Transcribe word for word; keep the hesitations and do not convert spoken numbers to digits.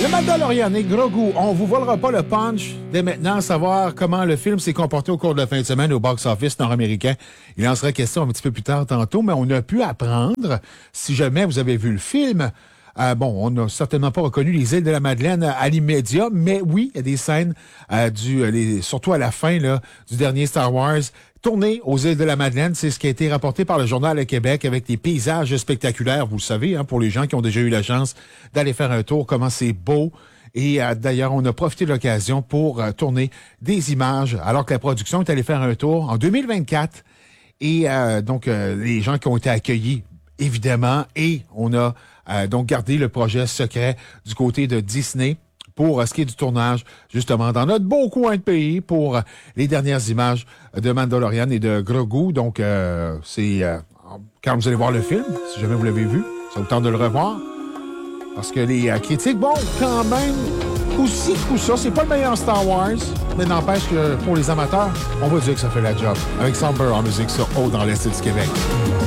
Mandalorian et Grogu, on vous volera pas le punch dès maintenant, savoir comment le film s'est comporté au cours de la fin de semaine au box-office nord-américain. Il en sera question un petit peu plus tard tantôt, mais on a pu apprendre, si jamais vous avez vu le film, euh, bon, on n'a certainement pas reconnu les îles de la Madeleine à l'immédiat, mais oui, il y a des scènes, euh, du, les, surtout à la fin là, du dernier Star Wars, tournées aux îles de la Madeleine. C'est ce qui a été rapporté par le Journal de Québec avec des paysages spectaculaires, vous le savez, hein, pour les gens qui ont déjà eu la chance d'aller faire un tour, comment c'est beau. Et euh, d'ailleurs, on a profité de l'occasion pour euh, tourner des images, alors que la production est allée faire un tour en deux mille vingt-quatre. Et euh, donc, euh, les gens qui ont été accueillis, évidemment, et on a euh, donc gardé le projet secret du côté de Disney pour euh, ce qui est du tournage, justement, dans notre beau coin de pays, pour euh, les dernières images de Mandalorian et de Grogu. Donc, euh, c'est euh, quand vous allez voir le film, si jamais vous l'avez vu, c'est le temps de le revoir. Parce que les euh, critiques, bon, quand même, aussi coup ça, c'est pas le meilleur Star Wars, mais n'empêche que pour les amateurs, on va dire que ça fait la job. Avec Somber en musique sur Haut dans l'Est du Québec.